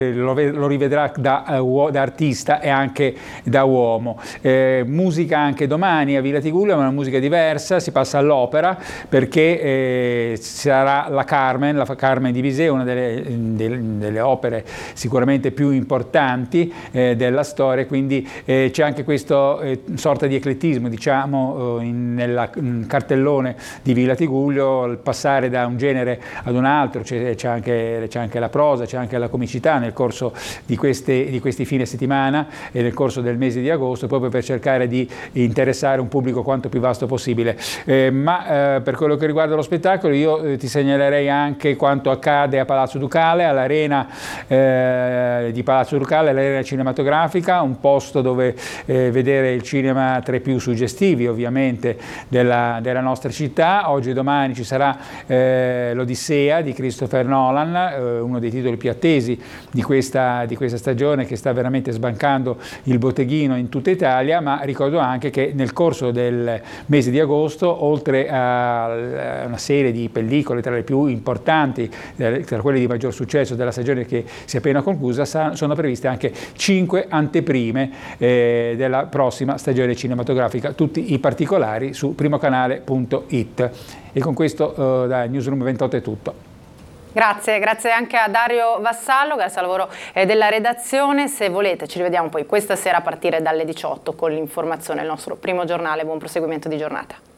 lo rivedrà da artista e anche da uomo. Musica anche domani a Villa Tigullio, ma una musica diversa, si passa all'opera perché sarà la Carmen di Bizet, una delle opere sicuramente più importanti della storia, quindi c'è anche questo sorta di eclettismo, diciamo, nel cartellone di Villa Tigullio, il passare da un genere ad un altro, c'è anche la prosa, c'è anche la comicità nel corso di questi fine settimana e nel corso del mese di agosto, proprio per cercare di interessare un pubblico quanto più vasto possibile. Per quello che riguarda lo spettacolo, io ti segnalerei anche quanto accade a Palazzo Ducale, all'arena di Palazzo Ducale, l'arena cinematografica, un posto dove vedere il cinema tra i più suggestivi ovviamente della nostra città. Oggi e domani ci sarà l'Odissea di Christopher Nolan, uno dei titoli più attesi di questa stagione, che sta veramente sbancando il botteghino in tutta Italia, ma ricordo anche che nel corso del mese di agosto, oltre a una serie di pellicole tra le più importanti, tra quelle di maggior successo della stagione che si è appena conclusa, sono previste anche 5 anteprime della prossima stagione cinematografica, tutti i particolari su primocanale.it. E con questo da Newsroom 28 è tutto. Grazie anche a Dario Vassallo, grazie al lavoro della redazione. Se volete ci rivediamo poi questa sera a partire dalle 18 con l'informazione, il nostro primo giornale. Buon proseguimento di giornata.